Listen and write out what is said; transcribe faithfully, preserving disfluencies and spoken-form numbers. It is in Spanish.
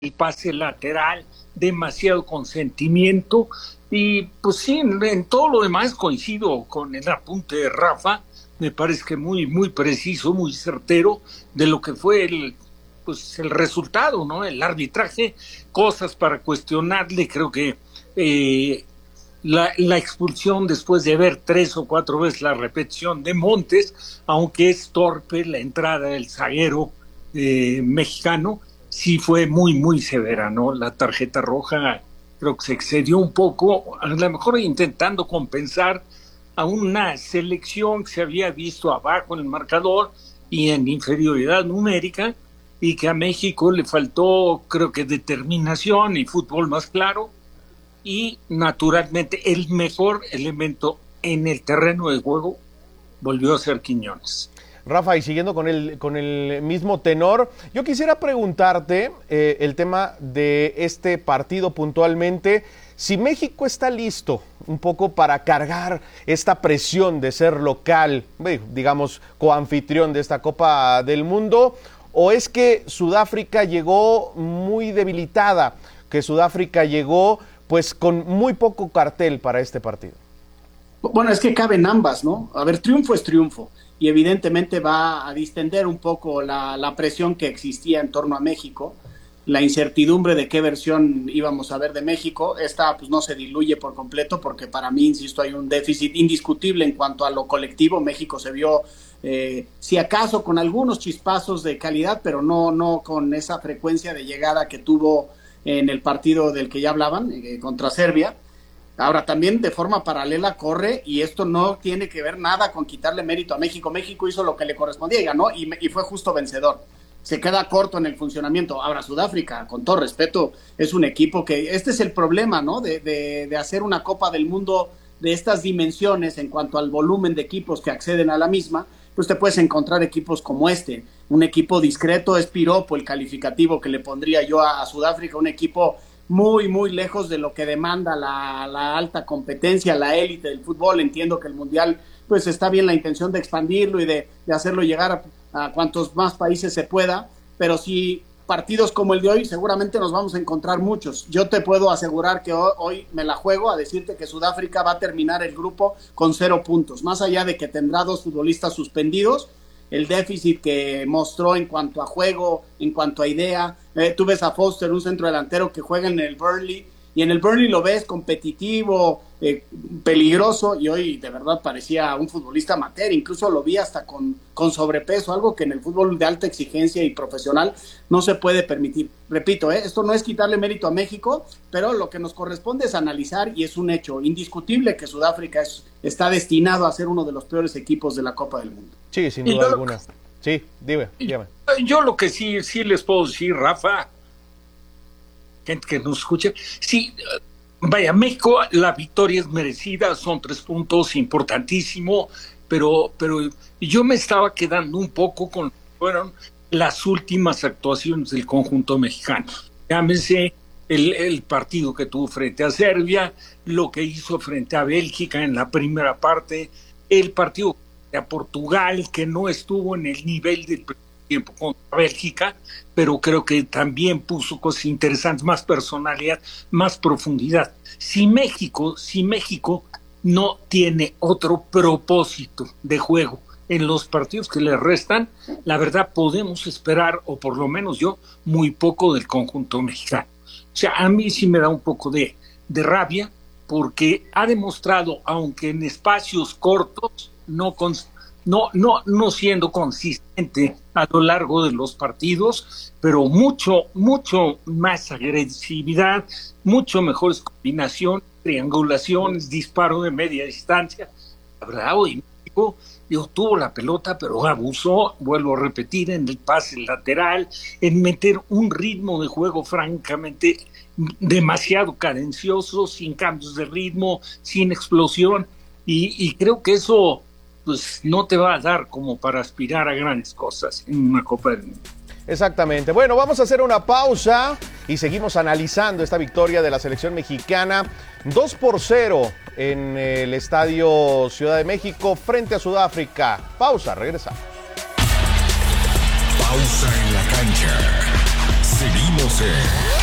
el pase lateral, demasiado consentimiento. Y pues sí, en, en todo lo demás coincido con el apunte de Rafa. Me parece que muy, muy preciso, muy certero de lo que fue el, pues, el resultado, ¿no? El arbitraje, cosas para cuestionarle. Creo que eh, la, la expulsión después de ver tres o cuatro veces la repetición de Montes, aunque es torpe la entrada del zaguero eh, mexicano, sí fue muy, muy severa, ¿no? La tarjeta roja creo que se excedió un poco, a lo mejor intentando compensar a una selección que se había visto abajo en el marcador y en inferioridad numérica, y que a México le faltó, creo que, determinación y fútbol más claro, y naturalmente el mejor elemento en el terreno de juego volvió a ser Quiñones. Rafa, y siguiendo con el, con el mismo tenor, yo quisiera preguntarte eh, el tema de este partido puntualmente, si México está listo un poco para cargar esta presión de ser local, digamos, coanfitrión de esta Copa del Mundo, o es que Sudáfrica llegó muy debilitada, que Sudáfrica llegó pues con muy poco cartel para este partido. Bueno, es que caben ambas, ¿no? A ver, triunfo es triunfo, y evidentemente va a distender un poco la, la presión que existía en torno a México, la incertidumbre de qué versión íbamos a ver de México. Esta pues no se diluye por completo, porque para mí, insisto, hay un déficit indiscutible en cuanto a lo colectivo. México se vio, eh, si acaso, con algunos chispazos de calidad, pero no, no con esa frecuencia de llegada que tuvo en el partido del que ya hablaban, eh, contra Serbia. Ahora, también de forma paralela corre, y esto no tiene que ver nada con quitarle mérito a México. México hizo lo que le correspondía y ganó, y, y fue justo vencedor. Se queda corto en el funcionamiento. Ahora, Sudáfrica, con todo respeto, es un equipo que, este es el problema, ¿no? De, de, de hacer una Copa del Mundo de estas dimensiones en cuanto al volumen de equipos que acceden a la misma. Pues te puedes encontrar equipos como este, un equipo discreto, es piropo el calificativo que le pondría yo a, a Sudáfrica, un equipo muy, muy lejos de lo que demanda la, la alta competencia, la élite del fútbol. Entiendo que el Mundial, pues está bien la intención de expandirlo y de, de hacerlo llegar a, a cuantos más países se pueda, pero si partidos como el de hoy, seguramente nos vamos a encontrar muchos. Yo te puedo asegurar que hoy, hoy me la juego a decirte que Sudáfrica va a terminar el grupo con cero puntos, más allá de que tendrá dos futbolistas suspendidos. El déficit que mostró en cuanto a juego, en cuanto a idea, eh, tú ves a Foster, un centro delantero que juega en el Burnley, y en el Burnley lo ves competitivo, eh, peligroso, y hoy de verdad parecía un futbolista amateur. Incluso lo vi hasta con, con sobrepeso, algo que en el fútbol de alta exigencia y profesional no se puede permitir. Repito, eh, esto no es quitarle mérito a México, pero lo que nos corresponde es analizar, y es un hecho indiscutible que Sudáfrica es, está destinado a ser uno de los peores equipos de la Copa del Mundo. Sí, sin duda alguna. Sí, dime, dígame. Yo lo que sí, sí les puedo decir, Rafa, gente que nos escuche, sí, vaya, México, la victoria es merecida, son tres puntos, importantísimo, pero, pero yo me estaba quedando un poco con, fueron las últimas actuaciones del conjunto mexicano. Llámese el, el partido que tuvo frente a Serbia, lo que hizo frente a Bélgica en la primera parte, el partido a Portugal, que no estuvo en el nivel del tiempo contra Bélgica, pero creo que también puso cosas interesantes, más personalidad, más profundidad. Si México, si México no tiene otro propósito de juego en los partidos que le restan, la verdad podemos esperar, o por lo menos yo, muy poco del conjunto mexicano. O sea, a mí sí me da un poco de, de rabia, porque ha demostrado, aunque en espacios cortos, no, con, no, no, no siendo consistente a lo largo de los partidos, pero mucho, mucho más agresividad, mucho mejores combinaciones, triangulaciones, disparo de media distancia. La verdad, hoy México digo, tuvo la pelota, pero abusó, vuelvo a repetir, en el pase lateral, en meter un ritmo de juego francamente demasiado cadencioso, sin cambios de ritmo, sin explosión, y, y creo que eso pues no te va a dar como para aspirar a grandes cosas en una Copa del Mundo. Exactamente. Bueno, vamos a hacer una pausa y seguimos analizando esta victoria de la selección mexicana, dos por cero en el Estadio Ciudad de México frente a Sudáfrica. Pausa, regresamos. Pausa en la cancha. Seguimos once.